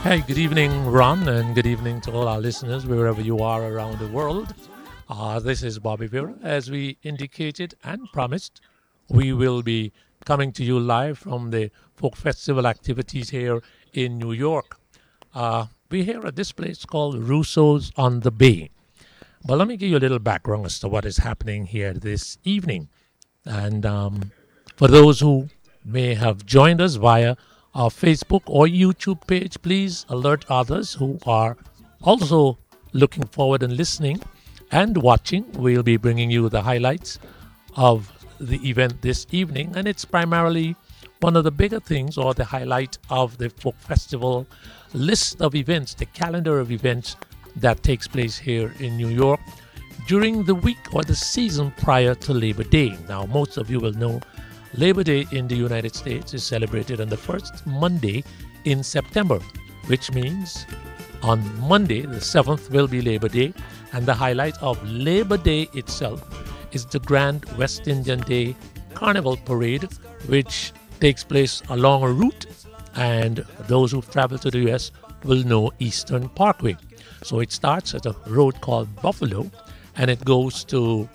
Hey, good evening, Ron, and good evening to all our listeners wherever you are around the world. This is Bobby Vera. As we indicated and promised, we will be coming to you live from the Folk Festival activities here in New York. We're here at this place called Russo's on the Bay. But let me give you a little background as to what is happening here this evening. And for those who may have joined us via our Facebook or YouTube page, please alert others who are also looking forward and listening and watching. We'll be bringing you the highlights of the event this evening, and it's primarily one of the bigger things or the highlight of the folk festival list of events, the calendar of events that takes place here in New York during the week or the season prior to Labor Day. Now, most of you will know Labor Day in the United States is celebrated on the first Monday in September, which means on Monday, the 7th, will be Labor Day. And the highlight of Labor Day itself is the Grand West Indian Day Carnival Parade, which takes place along a route. And those who travel to the U.S. will know Eastern Parkway. So it starts at a road called Buffalo, and it goes to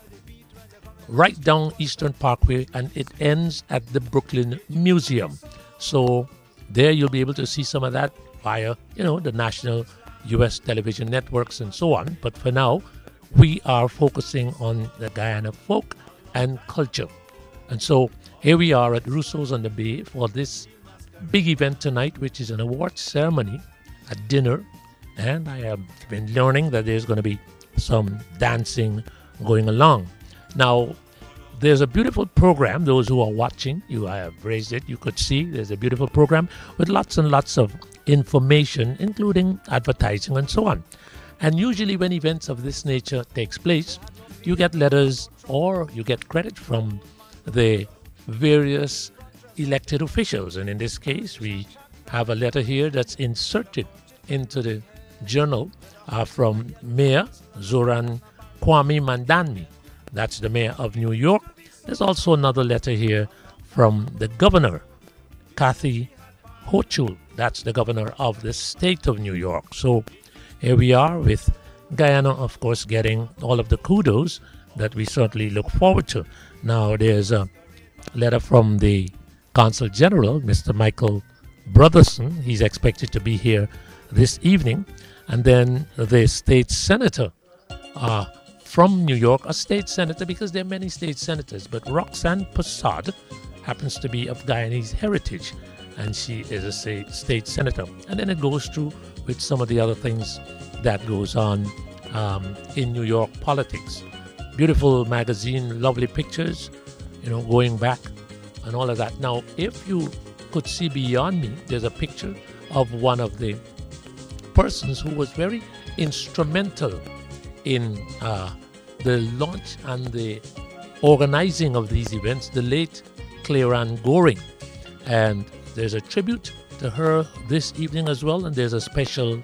right down Eastern Parkway, and it ends at the Brooklyn Museum. So there you'll be able to see some of that via, the national U.S. television networks and so on. But for now, we are focusing on the Guyana folk and culture. And so here we are at Russo's on the Bay for this big event tonight, which is an awards ceremony, a dinner, and I have been learning that there's going to be some dancing going along. Now, there's a beautiful program. Those who are watching, you have raised it, you could see there's a beautiful program with lots and lots of information, including advertising and so on. And usually when events of this nature takes place, you get letters or you get credit from the various elected officials. And in this case, we have a letter here that's inserted into the journal from Mayor Zoran Kwame Mandanmi. That's the mayor of New York. There's also another letter here from the governor, Kathy Hochul. That's the governor of the state of New York. So here we are with Guyana, of course, getting all of the kudos that we certainly look forward to. Now, there's a letter from the Consul General, Mr. Michael Brotherson. He's expected to be here this evening. And then the state senator from New York, a state senator, because there are many state senators, but Roxanne Passad happens to be of Guyanese heritage, and she is a state senator. And then it goes through with some of the other things that goes on in New York politics. Beautiful magazine, lovely pictures, going back and all of that. Now, if you could see beyond me, there's a picture of one of the persons who was very instrumental in the launch and the organizing of these events, the late Claire-Anne Goring. And there's a tribute to her this evening as well, and there's a special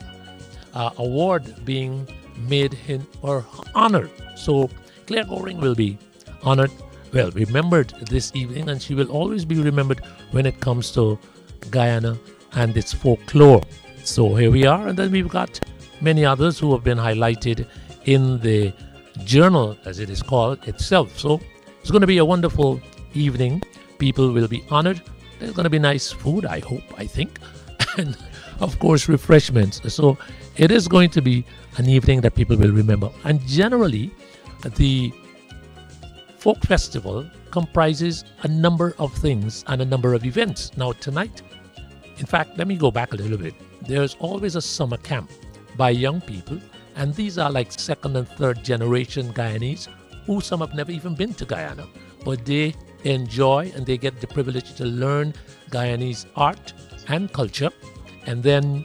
award being made in her honor. So Claire Goring will be honored, remembered this evening, and she will always be remembered when it comes to Guyana and its folklore. So here we are, and then we've got many others who have been highlighted in the journal, as it is called, itself. So it's going to be a wonderful evening. People will be honored. There's going to be nice food, I think, and of course refreshments. So it is going to be an evening that people will remember. And generally, the folk festival comprises a number of things and a number of events. Now tonight, in fact, let me go back a little bit. There's always a summer camp by young people, and these are like second and third generation Guyanese who some have never even been to Guyana, but they enjoy and they get the privilege to learn Guyanese art and culture. And then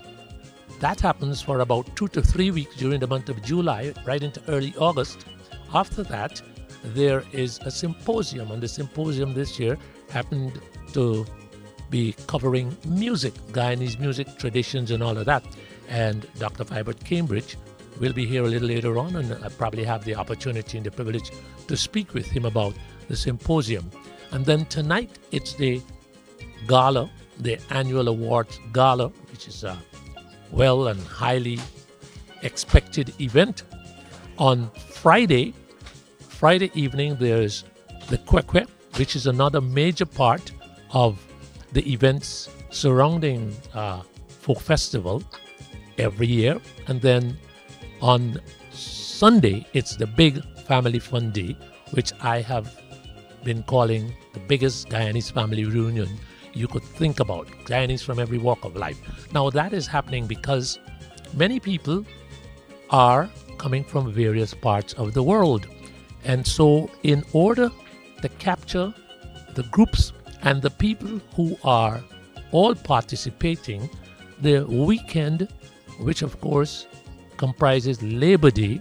that happens for about 2 to 3 weeks during the month of July, right into early August. After that, there is a symposium, and the symposium this year happened to be covering music, Guyanese music, traditions, and all of that. And Dr. Vibert Cambridge will be here a little later on, and I probably have the opportunity and the privilege to speak with him about the symposium. And then tonight, it's the gala, the annual awards gala, which is well and highly expected event. On Friday evening, there's the Kwekwe, which is another major part of the events surrounding Folk Festival every year. And then on Sunday, it's the big family fun day, which I have been calling the biggest Guyanese family reunion you could think about. Guyanese from every walk of life. Now that is happening because many people are coming from various parts of the world. And so in order to capture the groups and the people who are all participating, the weekend, which of course comprises Labor Day,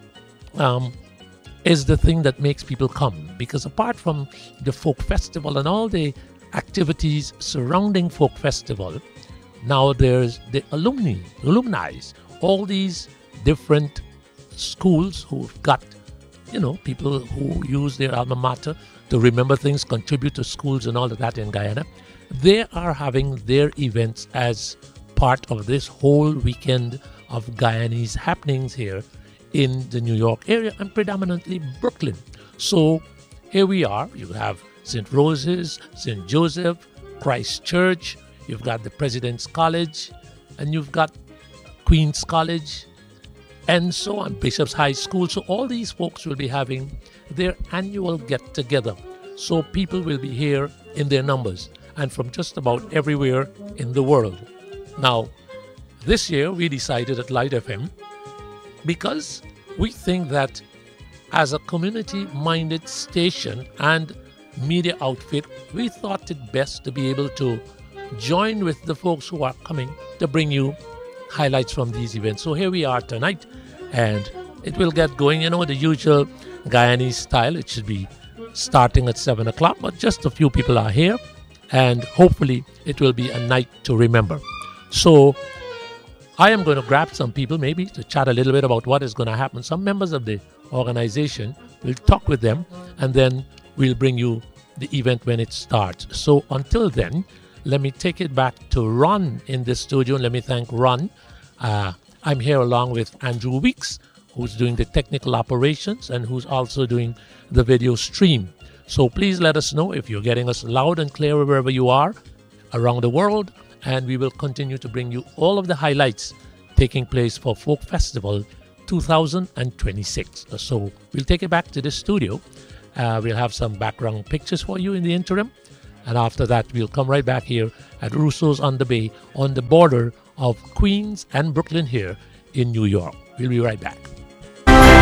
is the thing that makes people come. Because apart from the Folk Festival and all the activities surrounding Folk Festival, now there's the alumni, all these different schools who've got, people who use their alma mater to remember things, contribute to schools and all of that in Guyana. They are having their events as part of this whole weekend of Guyanese happenings here in the New York area and predominantly Brooklyn. So here we are. You have St. Rose's, St. Joseph, Christ Church, you've got the President's College, and you've got Queen's College, and so on, Bishop's High School. So all these folks will be having their annual get-together. So people will be here in their numbers and from just about everywhere in the world. Now, this year we decided at Light FM, because we think that as a community-minded station and media outfit, we thought it best to be able to join with the folks who are coming to bring you highlights from these events. So here we are tonight, and it will get going, the usual Guyanese style. It should be starting at 7 o'clock, but just a few people are here, and hopefully it will be a night to remember. So I am going to grab some people maybe to chat a little bit about what is going to happen. Some members of the organization, we'll talk with them, and then we'll bring you the event when it starts. So until then, let me take it back to Ron in the studio. Let me thank Ron. I'm here along with Andrew Weeks, who's doing the technical operations and who's also doing the video stream. So please let us know if you're getting us loud and clear wherever you are around the world, and we will continue to bring you all of the highlights taking place for Folk Festival 2026. So we'll take it back to the studio. We'll have some background pictures for you in the interim. And after that, we'll come right back here at Russo's on the Bay on the border of Queens and Brooklyn here in New York. We'll be right back.